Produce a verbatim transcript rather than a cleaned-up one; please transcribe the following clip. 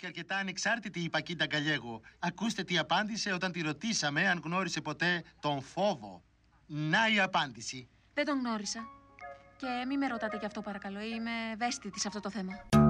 και αρκετά ανεξάρτητη η Πακίντα Γκαλιέγο. Ακούστε τι απάντησε όταν τη ρωτήσαμε αν γνώρισε ποτέ τον φόβο. Να η απάντηση. Δεν τον γνώρισα. Και μη με ρωτάτε γι' αυτό παρακαλώ. Είμαι ευαίσθητη σε αυτό το θέμα.